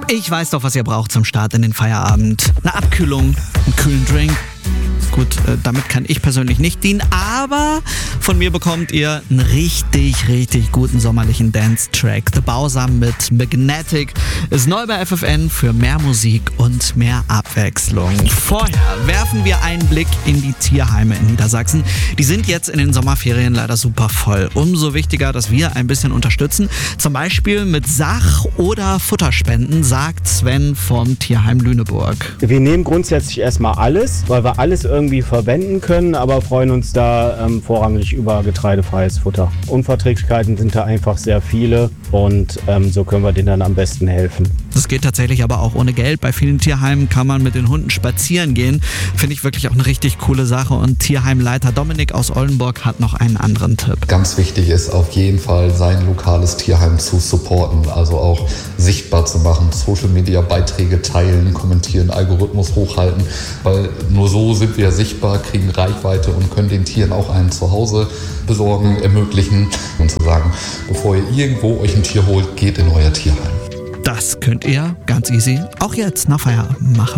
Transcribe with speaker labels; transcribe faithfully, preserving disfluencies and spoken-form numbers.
Speaker 1: Ich weiß doch, was ihr braucht zum Start in den Feierabend. Eine Abkühlung, einen kühlen Drink. Gut, äh, damit kann ich persönlich nicht dienen, aber von mir bekommt ihr einen richtig, richtig guten sommerlichen Dance-Track. The Bausam mit Magnetic ist neu bei F F N für mehr Musik und mehr Abwechslung. Vorher werfen wir einen Blick in die Tierheime in Niedersachsen. Die sind jetzt in den Sommerferien leider super voll. Umso wichtiger, dass wir ein bisschen unterstützen. Zum Beispiel mit Sach- oder Futterspenden, sagt Sven vom Tierheim Lüneburg.
Speaker 2: Wir nehmen grundsätzlich erstmal alles, weil wir alles irgendwie verwenden können, aber freuen uns da ähm, vorrangig über getreidefreies Futter. Unverträglichkeiten sind da einfach sehr viele und ähm, so können wir denen dann am besten helfen.
Speaker 1: Das geht tatsächlich aber auch ohne Geld. Bei vielen Tierheimen kann man mit den Hunden spazieren gehen. Finde ich wirklich auch eine richtig coole Sache. Und Tierheimleiter Dominik aus Oldenburg hat noch einen anderen Tipp.
Speaker 3: Ganz wichtig ist auf jeden Fall, sein lokales Tierheim zu supporten, also auch sichtbar zu machen, Social-Media-Beiträge teilen, kommentieren, Algorithmus hochhalten, weil nur so sind wir sichtbar, kriegen Reichweite und können den Tieren auch ein Zuhause besorgen, ermöglichen und zu sagen, bevor ihr irgendwo euch ein Tier holt, geht in euer Tierheim.
Speaker 1: Das könnt ihr ganz easy auch jetzt nach Feierabend machen.